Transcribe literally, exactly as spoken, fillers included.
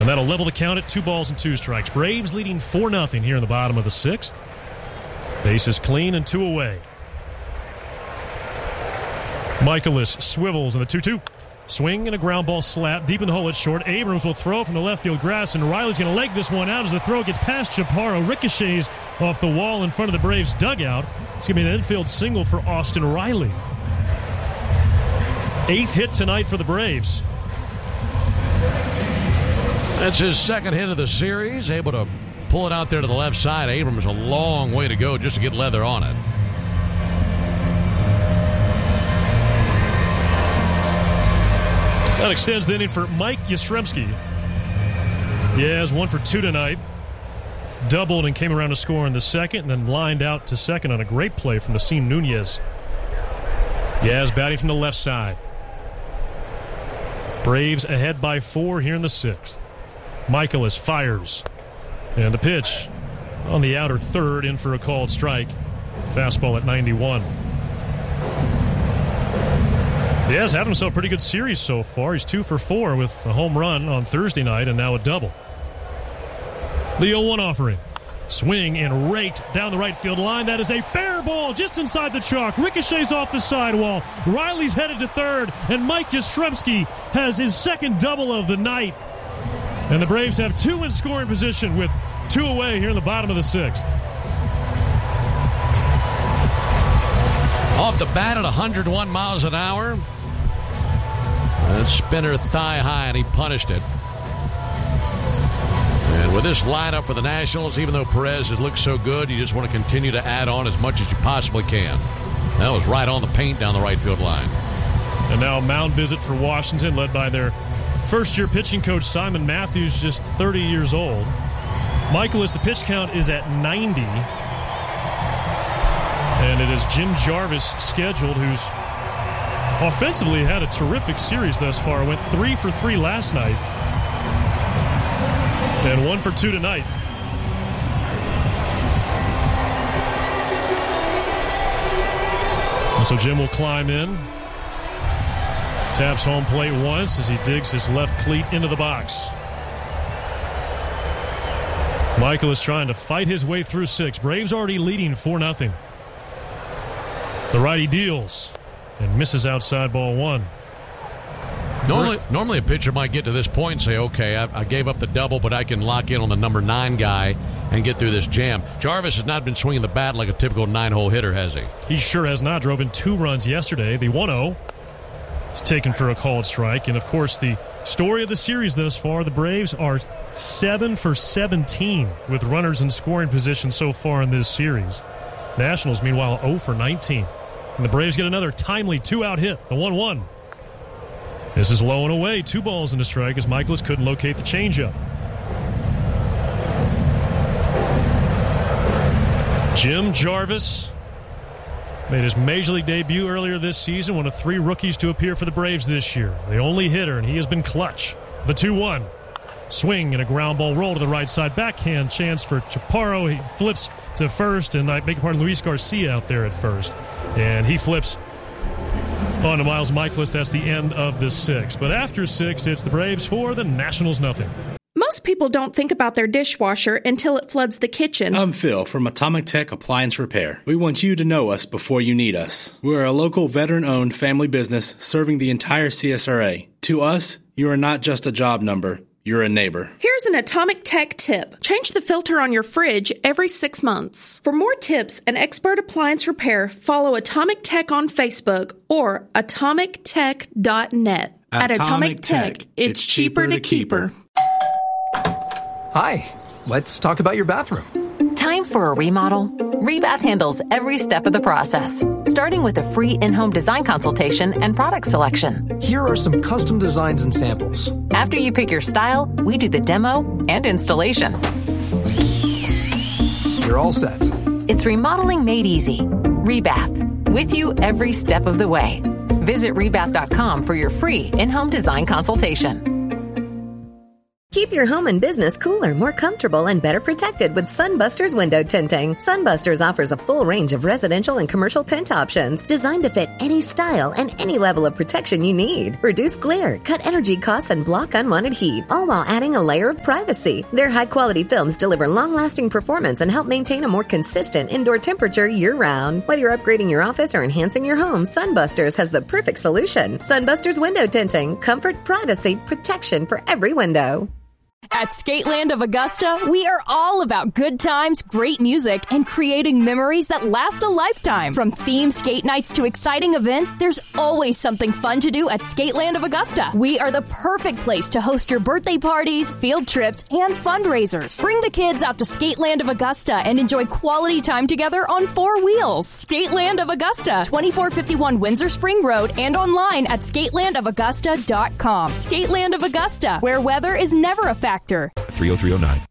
And that'll level the count at two balls and two strikes. Braves leading four nothing here in the bottom of the sixth. Bases clean and two away. Michaelis swivels in the two two. Swing and a ground ball slap deep in the hole at short. Abrams will throw from the left field grass, and Riley's going to leg this one out as the throw gets past Chaparro. Ricochets off the wall in front of the Braves' dugout. It's going to be an infield single for Austin Riley. Eighth hit tonight for the Braves. That's his second hit of the series. Able to pull it out there to the left side. Abrams a long way to go just to get leather on it. That extends the inning for Mike Yastrzemski. Yaz one for two tonight. Doubled and came around to score in the second, and then lined out to second on a great play from Nasim Nunez. Yaz batting from the left side. Braves ahead by four here in the sixth. Michaelis fires. And the pitch on the outer third, in for a called strike. Fastball at ninety-one. He has had himself a pretty good series so far. He's two for four with a home run on Thursday night and now a double. The oh one offering. Swing and rate down the right field line. That is a fair ball just inside the chalk. Ricochets off the sidewall. Riley's headed to third, and Mike Yastrzemski has his second double of the night. And the Braves have two in scoring position with two away here in the bottom of the sixth. Off the bat at one hundred one miles an hour. That spinner thigh high, and he punished it. And with this lineup for the Nationals, even though Perez has looked so good, you just want to continue to add on as much as you possibly can. That was right on the paint down the right field line. And now a mound visit for Washington, led by their first-year pitching coach, Simon Matthews, just thirty years old. Michaelis, the pitch count is at ninety. And it is Jim Jarvis scheduled, who's offensively had a terrific series thus far. Went three for three last night. And one for two tonight. And so Jim will climb in. Taps home plate once as he digs his left cleat into the box. Michael is trying to fight his way through six. Braves already leading four nothing. The righty deals and misses outside ball one. Normally, normally a pitcher might get to this point and say, okay, I, I gave up the double, but I can lock in on the number nine guy and get through this jam. Jarvis has not been swinging the bat like a typical nine-hole hitter, has he? He sure has not. Drove in two runs yesterday. The one oh is taken for a called strike. And, of course, the story of the series thus far, the Braves are seven for seventeen with runners in scoring position so far in this series. Nationals, meanwhile, oh for nineteen. And the Braves get another timely two-out hit, the one one. This is low and away, two balls and a strike as Michaelis couldn't locate the changeup. Jim Jarvis made his Major League debut earlier this season, one of three rookies to appear for the Braves this year. The only hitter, and he has been clutch. The two one. Swing and a ground ball roll to the right side. Backhand chance for Chaparro. He flips to first, and I beg your pardon, Luis Garcia out there at first. And he flips on to Miles Michaelis. That's the end of the sixth. But after six, it's the Braves four, the Nationals nothing. Most people don't think about their dishwasher until it floods the kitchen. I'm Phil from Atomic Tech Appliance Repair. We want you to know us before you need us. We're a local veteran-owned family business serving the entire C S R A. To us, you are not just a job number. You're a neighbor. Here's an Atomic Tech tip. Change the filter on your fridge every six months. For more tips and expert appliance repair, follow Atomic Tech on Facebook or atomic tech dot net. At Atomic Tech, it's cheaper to keep her. Hi, let's talk about your bathroom. Time for a remodel? Rebath handles every step of the process, starting with a free in-home design consultation and product selection. Here are some custom designs and samples. After you pick your style, we do the demo and installation. You're all set. It's remodeling made easy. Rebath, with you every step of the way. Visit rebath dot com for your free in-home design consultation. Keep your home and business cooler, more comfortable, and better protected with Sunbusters window tinting. Sunbusters offers a full range of residential and commercial tint options designed to fit any style and any level of protection you need. Reduce glare, cut energy costs, and block unwanted heat, all while adding a layer of privacy. Their high-quality films deliver long-lasting performance and help maintain a more consistent indoor temperature year-round. Whether you're upgrading your office or enhancing your home, Sunbusters has the perfect solution. Sunbusters window tinting. Comfort, privacy, protection for every window. At Skateland of Augusta, we are all about good times, great music, and creating memories that last a lifetime. From themed skate nights to exciting events, there's always something fun to do at Skateland of Augusta. We are the perfect place to host your birthday parties, field trips, and fundraisers. Bring the kids out to Skateland of Augusta and enjoy quality time together on four wheels. Skateland of Augusta, twenty-four fifty-one Windsor Spring Road, and online at skateland of augusta dot com. Skateland of Augusta, where weather is never a factor. three oh three oh nine.